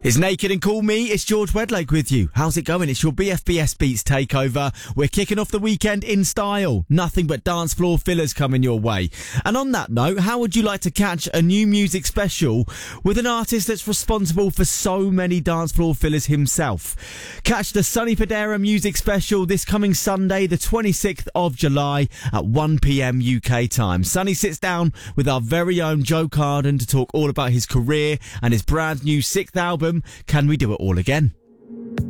It's Naked and Call Me, it's George Wedlake with you. How's it going? It's your BFBS Beats takeover. We're kicking off the weekend in style. Nothing but dance floor fillers coming your way. And on that note, how would you like to catch a new music special with an artist that's responsible for so many dance floor fillers himself? Catch the Sonny Fodera music special this coming Sunday, the 26th of July at 1 p.m. UK time. Sonny sits down with our very own Joe Carden to talk all about his career and his brand new 6th album, Can We Do It All Again?